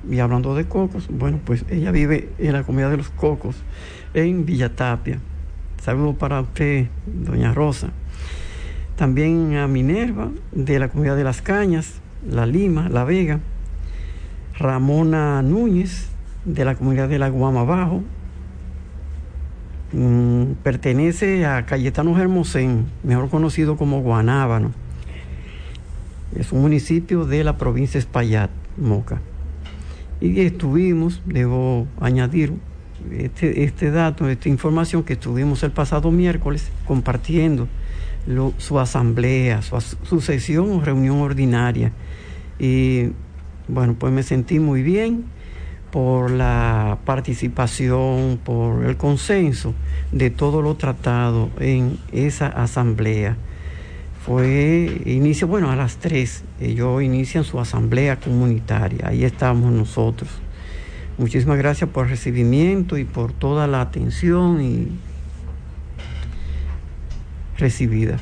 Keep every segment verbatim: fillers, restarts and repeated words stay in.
Y hablando de cocos, bueno, pues ella vive en la comunidad de Los Cocos, en Villa Tapia. Saludos para usted, doña Rosa. También a Minerva, de la comunidad de Las Cañas, La Lima, La Vega. Ramona Núñez, de la comunidad de La Guama Bajo. Mm, pertenece a Cayetano Hermosén, mejor conocido como Guanábano. Es un municipio de la provincia de Espaillat, Moca. Y estuvimos, debo añadir este, este dato, esta información, que estuvimos el pasado miércoles compartiendo lo, su asamblea, su, su sesión o reunión ordinaria. Y bueno, pues me sentí muy bien por la participación, por el consenso de todo lo tratado en esa asamblea. Fue, inicia, bueno, a las tres, ellos inician su asamblea comunitaria, ahí estamos nosotros. Muchísimas gracias por el recibimiento y por toda la atención y recibida.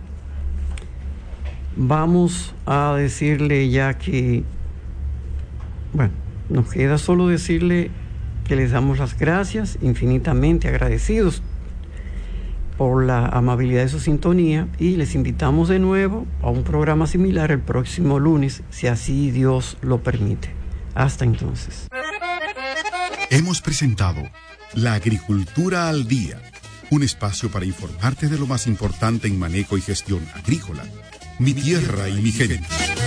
Vamos a decirle ya que, bueno, nos queda solo decirle que les damos las gracias, infinitamente agradecidos por la amabilidad de su sintonía, y les invitamos de nuevo a un programa similar el próximo lunes, si así Dios lo permite. Hasta entonces. Hemos presentado La Agricultura al Día, un espacio para informarte de lo más importante en manejo y gestión agrícola. Mi tierra y mi gente.